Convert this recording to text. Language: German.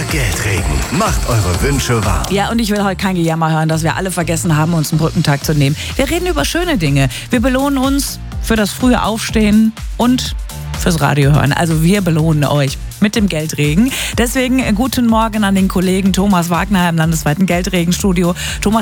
Geldregen macht eure Wünsche wahr. Ja, und ich will heute kein Gejammer hören, dass wir alle vergessen haben, uns einen Brückentag zu nehmen. Wir reden über schöne Dinge. Wir belohnen uns für das frühe Aufstehen und fürs Radio hören. Also wir belohnen euch mit dem Geldregen. Deswegen guten Morgen an den Kollegen Thomas Wagner im landesweiten Geldregenstudio. Thomas,